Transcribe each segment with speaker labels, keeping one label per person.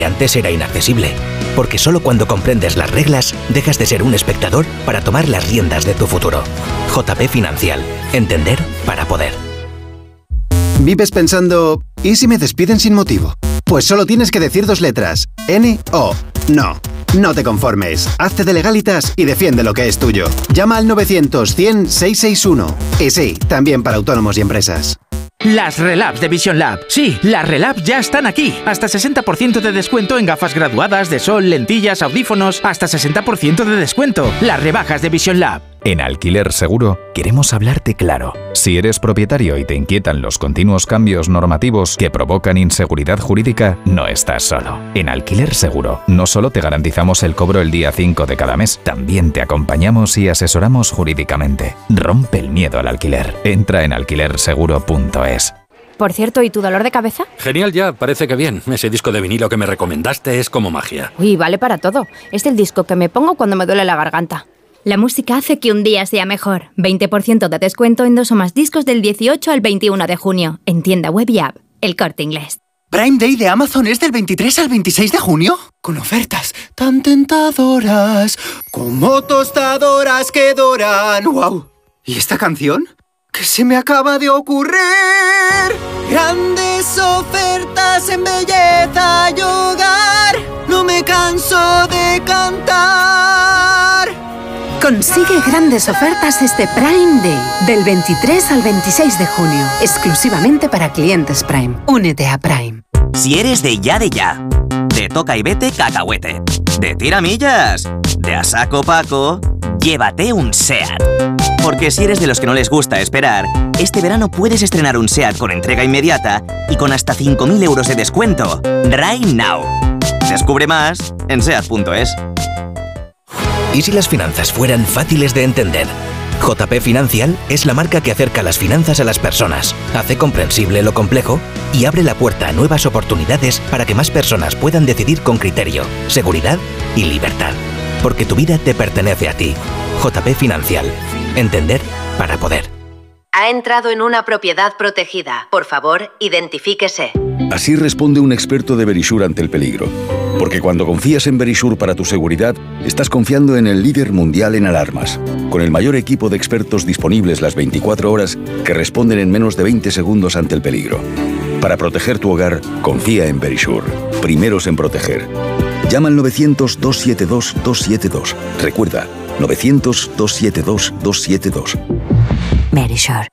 Speaker 1: antes era inaccesible. Porque solo cuando comprendes las reglas, dejas de ser un espectador para tomar las riendas de tu futuro. JP Financial. Entender para poder.
Speaker 2: ¿Vives pensando, ¿y si me despiden sin motivo? Pues solo tienes que decir 2 letras. N-O. No. No te conformes. Hazte de Legalitas y defiende lo que es tuyo. Llama al 900-100-661. Y sí, también para autónomos y empresas.
Speaker 3: Las Relabs de Vision Lab. Sí, las Relabs ya están aquí. Hasta 60% de descuento en gafas graduadas, de sol, lentillas, audífonos. Hasta 60% de descuento. Las rebajas de Vision Lab.
Speaker 4: En Alquiler Seguro queremos hablarte claro. Si eres propietario y te inquietan los continuos cambios normativos que provocan inseguridad jurídica, no estás solo. En Alquiler Seguro no solo te garantizamos el cobro el día 5 de cada mes, también te acompañamos y asesoramos jurídicamente. Rompe el miedo al alquiler. Entra en alquilerseguro.es.
Speaker 5: Por cierto, ¿y tu dolor de cabeza?
Speaker 6: Genial ya, parece que bien. Ese disco de vinilo que me recomendaste es como magia.
Speaker 5: Uy, vale para todo. Es el disco que me pongo cuando me duele la garganta. La música hace que un día sea mejor. 20% de descuento en 2 o más discos del 18 al 21 de junio. En tienda web y app. El Corte Inglés.
Speaker 7: Prime Day de Amazon es del 23 al 26 de junio. Con ofertas tan tentadoras como tostadoras que doran. ¡Wow! ¿Y esta canción? ¿Qué se me acaba de ocurrir? Grandes ofertas en belleza y hogar. No me canso de cantar.
Speaker 8: Consigue grandes ofertas este Prime Day, del 23 al 26 de junio, exclusivamente para clientes Prime. Únete a Prime.
Speaker 9: Si eres de ya, de toca y vete cacahuete, de tiramillas, de a saco Paco, llévate un SEAT. Porque si eres de los que no les gusta esperar, este verano puedes estrenar un SEAT con entrega inmediata y con hasta 5.000 euros de descuento. Right now. Descubre más en SEAT.es.
Speaker 1: ¿Y si las finanzas fueran fáciles de entender? JP Financial es la marca que acerca las finanzas a las personas, hace comprensible lo complejo y abre la puerta a nuevas oportunidades para que más personas puedan decidir con criterio, seguridad y libertad. Porque tu vida te pertenece a ti. JP Financial. Entender para poder.
Speaker 10: Ha entrado en una propiedad protegida. Por favor, identifíquese.
Speaker 11: Así responde un experto de Verisure ante el peligro. Porque cuando confías en Verisure para tu seguridad, estás confiando en el líder mundial en alarmas, con el mayor equipo de expertos disponibles las 24 horas que responden en menos de 20 segundos ante el peligro. Para proteger tu hogar, confía en Verisure. Primeros en proteger. Llama al 900-272-272. Recuerda, 900-272-272.
Speaker 8: Verisure.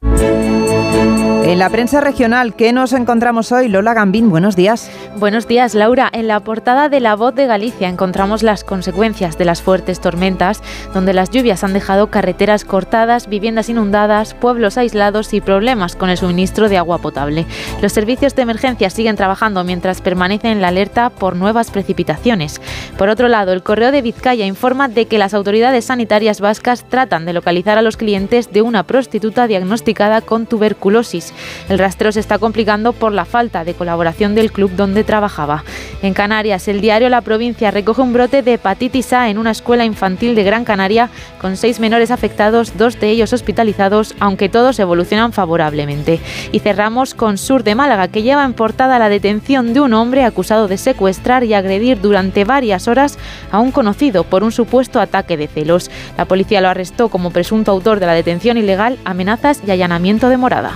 Speaker 12: En la prensa regional, ¿qué nos encontramos hoy? Lola Gambín, buenos días.
Speaker 13: Buenos días, Laura. En la portada de La Voz de Galicia encontramos las consecuencias de las fuertes tormentas, donde las lluvias han dejado carreteras cortadas, viviendas inundadas, pueblos aislados y problemas con el suministro de agua potable. Los servicios de emergencia siguen trabajando mientras permanecen en la alerta por nuevas precipitaciones. Por otro lado, el Correo de Vizcaya informa de que las autoridades sanitarias vascas tratan de localizar a los clientes de una prostituta diagnosticada con tuberculosis. El rastreo se está complicando por la falta de colaboración del club donde trabajaba. En Canarias, el diario La Provincia recoge un brote de hepatitis A en una escuela infantil de Gran Canaria con 6 menores afectados, 2 de ellos hospitalizados, aunque todos evolucionan favorablemente. Y cerramos con Sur de Málaga, que lleva en portada la detención de un hombre acusado de secuestrar y agredir durante varias horas a un conocido por un supuesto ataque de celos. La policía lo arrestó como presunto autor de la detención ilegal, amenazas y allanamiento de morada.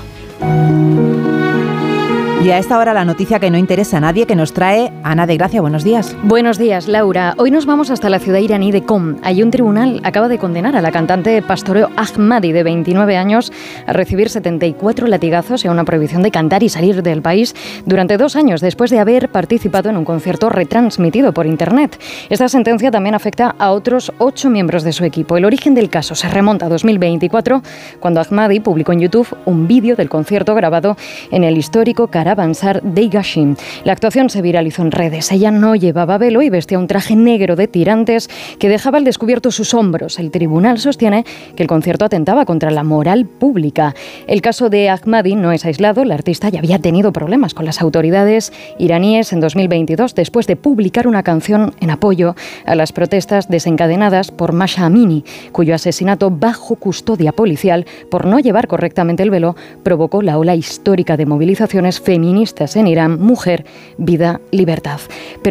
Speaker 12: Y a esta hora la noticia que no interesa a nadie, que nos trae Ana de Gracia. Buenos días.
Speaker 14: Buenos días, Laura. Hoy nos vamos hasta la ciudad iraní de Qom. Allí un tribunal acaba de condenar a la cantante pastoreo Ahmadi, de 29 años, a recibir 74 latigazos y a una prohibición de cantar y salir del país durante 2 años, después de haber participado en un concierto retransmitido por Internet. Esta sentencia también afecta a otros 8 miembros de su equipo. El origen del caso se remonta a 2024, cuando Ahmadi publicó en YouTube un vídeo del concierto grabado en el histórico Karavansar de Gashim. La actuación se viralizó en redes. Ella no llevaba velo y vestía un traje negro de tirantes que dejaba al descubierto sus hombros. El tribunal sostiene que el concierto atentaba contra la moral pública. El caso de Ahmadi no es aislado. La artista ya había tenido problemas con las autoridades iraníes en 2022 después de publicar una canción en apoyo a las protestas desencadenadas por Masha Amini, cuyo asesinato bajo custodia policial por no llevar correctamente el velo provocó la ola histórica de movilizaciones feministas en Irán: mujer, vida, libertad. Pero